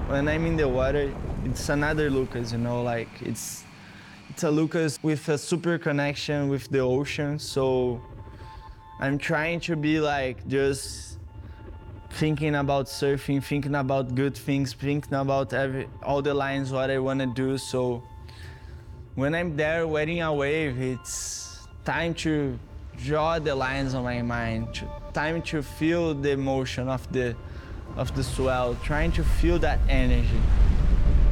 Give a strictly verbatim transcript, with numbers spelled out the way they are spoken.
when I'm in the water, it's another Lucas, you know, like it's it's a Lucas with a super connection with the ocean. So I'm trying to be like just thinking about surfing, thinking about good things, thinking about every all the lines what I want to do. So when I'm there waiting a wave, it's time to draw the lines on my mind, to, time to feel the emotion of the of the swell, trying to feel that energy.